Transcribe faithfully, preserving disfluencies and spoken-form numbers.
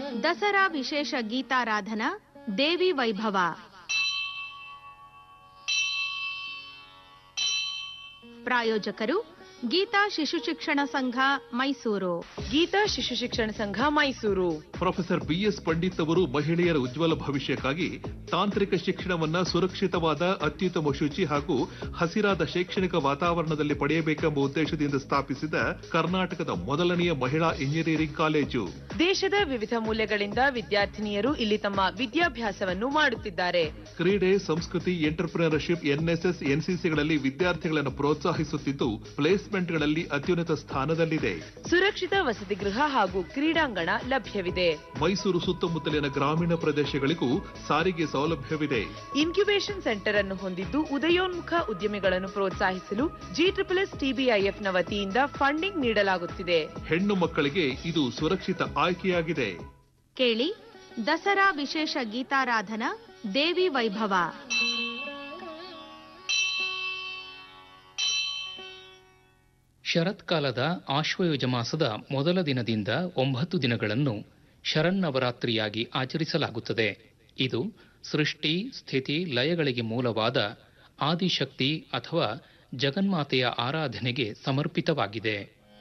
ದಸರಾ ವಿಶೇಷ ಗೀತಾರಾಧನಾ ದೇವಿ ವೈಭವ. ಪ್ರಾಯೋಜಕರು ಗೀತಾ ಶಿಶು ಶಿಕ್ಷಣ ಸಂಘ ಮೈಸೂರು. ಗೀತಾ ಶಿಶು ಶಿಕ್ಷಣ ಸಂಘ ಮೈಸೂರು. ಪ್ರೊಫೆಸರ್ ಬಿಎಸ್ ಪಂಡಿತ್ ಅವರು ಮಹಿಳೆಯರ ಉಜ್ವಲ ಭವಿಷ್ಯಕ್ಕಾಗಿ ತಾಂತ್ರಿಕ ಶಿಕ್ಷಣವನ್ನ ಸುರಕ್ಷಿತವಾದ, ಅತ್ಯುತ್ತಮ ಶುಚಿ ಹಾಗೂ ಹಸಿರಾದ ಶೈಕ್ಷಣಿಕ ವಾತಾವರಣದಲ್ಲಿ ಪಡೆಯಬೇಕೆಂಬ ಉದ್ದೇಶದಿಂದ ಸ್ಥಾಪಿಸಿದ ಕರ್ನಾಟಕದ ಮೊದಲನೆಯ ಮಹಿಳಾ ಇಂಜಿನಿಯರಿಂಗ್ ಕಾಲೇಜು. ದೇಶದ ವಿವಿಧ ಮೂಲೆಗಳಿಂದ ವಿದ್ಯಾರ್ಥಿನಿಯರು ಇಲ್ಲಿ ತಮ್ಮ ವಿದ್ಯಾಭ್ಯಾಸವನ್ನು ಮಾಡುತ್ತಿದ್ದಾರೆ. ಕ್ರೀಡೆ, ಸಂಸ್ಕೃತಿ, ಎಂಟರ್ಪ್ರಿನರ್ಶಿಪ್, ಎನ್ಎಸ್ಎಸ್, ಎನ್ಸಿಸಿಗಳಲ್ಲಿ ವಿದ್ಯಾರ್ಥಿಗಳನ್ನು ಪ್ರೋತ್ಸಾಹಿಸುತ್ತಿದ್ದು ಪ್ಲೇಸ್ಮೆಂಟ್ಗಳಲ್ಲಿ ಅತ್ಯುನ್ನತ ಸ್ಥಾನದಲ್ಲಿದೆ. ಸುರಕ್ಷಿತ ವಸತಿ ಗೃಹ ಹಾಗೂ ಕ್ರೀಡಾಂಗಣ ಲಭ್ಯವಿದೆ. ಮೈಸೂರು ಸುತ್ತಮುತ್ತಲಿನ ಗ್ರಾಮೀಣ ಪ್ರದೇಶಗಳಿಗೂ ಸಾರಿಗೆ ಸೌಲಭ್ಯವಿದೆ. ಇನ್ಕ್ಯುಬೇಷನ್ ಸೆಂಟರ್ ಅನ್ನು ಹೊಂದಿದ್ದು ಉದಯೋನ್ಮುಖ ಉದ್ಯಮಿಗಳನ್ನು ಪ್ರೋತ್ಸಾಹಿಸಲು ಜಿ ಟ್ರಿಪಲ್ ಎಸ್ ಟಿಬಿಐಎಫ್ನ ವತಿಯಿಂದ ಫಂಡಿಂಗ್ ನೀಡಲಾಗುತ್ತಿದೆ. ಹೆಣ್ಣು ಮಕ್ಕಳಿಗೆ ಇದು ಸುರಕ್ಷಿತ ಆಯ್ಕೆಯಾಗಿದೆ. ಕೇಳಿ ದಸರಾ ವಿಶೇಷ ಗೀತಾರಾಧನಾ ದೇವಿ ವೈಭವ. ಶರತ್ಕಾಲದ ಆಶ್ವಯುಜ ಮಾಸದ ಮೊದಲ ದಿನದಿಂದ ಒಂಬತ್ತು ದಿನಗಳನ್ನು ಶರನ್ನವರಾತ್ರಿಯಾಗಿ ಆಚರಿಸಲಾಗುತ್ತದೆ. ಇದು ಸೃಷ್ಟಿ, ಸ್ಥಿತಿ, ಲಯಗಳಿಗೆ ಮೂಲವಾದ ಆದಿಶಕ್ತಿ ಅಥವಾ ಜಗನ್ಮಾತೆಯ ಆರಾಧನೆಗೆ ಸಮರ್ಪಿತವಾಗಿದೆ.